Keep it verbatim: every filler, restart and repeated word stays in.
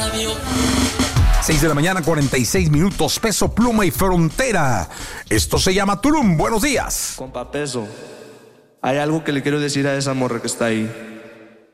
seis de la mañana, cuarenta y seis minutos. Peso Pluma y Frontera. Esto se llama Tulum. Buenos días. Compa Peso, hay algo que le quiero decir a esa morra que está ahí.